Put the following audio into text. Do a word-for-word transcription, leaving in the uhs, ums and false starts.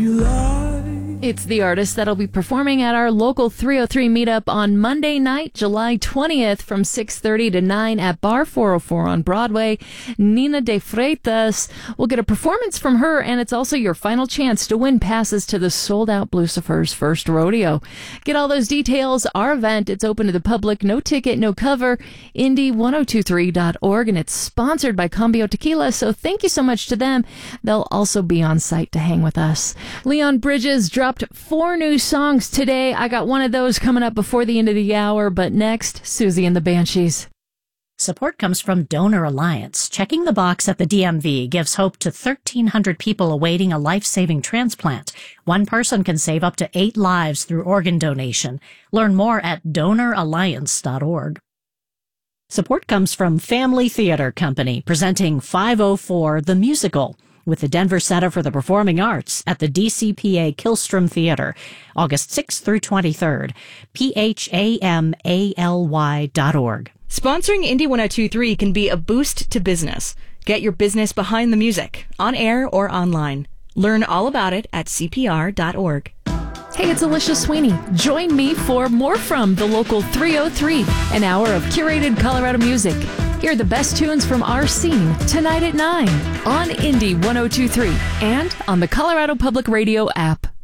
you lie. It's the artist that'll be performing at our local three oh three meetup on Monday night, July twentieth from six thirty to nine at Bar four oh four on Broadway. Nina de Freitas will get a performance from her, and it's also your final chance to win passes to the sold-out Blucifer's first rodeo. Get all those details. Our event, it's open to the public, no ticket, no cover, indie ten twenty-three dot org, and it's sponsored by Cambio Tequila, so thank you so much to them. They'll also be on site to hang with us. Leon Bridges dropped four new songs today. I got one of those coming up before the end of the hour, but next, Susie and the Banshees. Support comes from Donor Alliance. Checking the box at the D M V gives hope to thirteen hundred people awaiting a life-saving transplant. One person can save up to eight lives through organ donation. Learn more at donor alliance dot org. Support comes from Family Theater Company, presenting five oh four The Musical, with the Denver Center for the Performing Arts at the D C P A Killstrom Theater, August sixth through twenty-third. P H A M A L Y dot org. Sponsoring Indie ten twenty-three can be a boost to business. Get your business behind the music, on air or online. Learn all about it at C P R dot org. Hey, it's Alicia Sweeney. Join me for more from the local three oh three, an hour of curated Colorado music. Hear the best tunes from our scene tonight at nine on Indie ten twenty-three and on the Colorado Public Radio app.